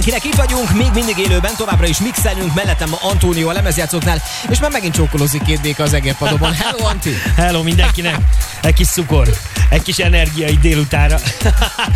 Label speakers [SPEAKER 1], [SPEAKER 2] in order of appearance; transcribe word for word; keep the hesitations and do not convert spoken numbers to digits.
[SPEAKER 1] mindenkinek, itt vagyunk, még mindig élőben, továbbra is mixelünk, mellettem ma Antónió a lemezjátszóknál, és már megint csókolózik két béka az egerpadokban. Hello, Antti!
[SPEAKER 2] Hello mindenkinek! Egy kis cukor, egy kis energia így délutára.